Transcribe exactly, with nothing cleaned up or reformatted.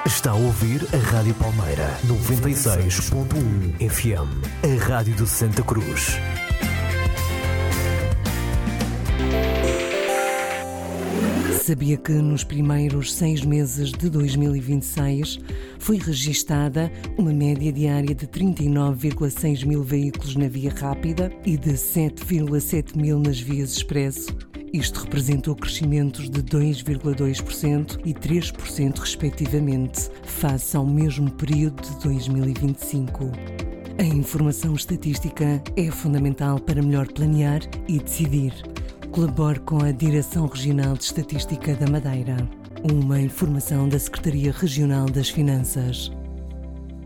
Está a ouvir a Rádio Palmeira noventa e seis ponto um F M, a Rádio de Santa Cruz. Sabia que nos primeiros seis meses de dois mil e vinte e seis foi registada uma média diária de trinta e nove vírgula seis mil veículos na via rápida e de sete vírgula sete mil nas vias expresso? Isto representou crescimentos de dois vírgula dois por cento e três por cento respectivamente, face ao mesmo período de dois mil e vinte e cinco. A informação estatística é fundamental para melhor planear e decidir. Colabore com a Direção Regional de Estatística da Madeira. Uma informação da Secretaria Regional das Finanças.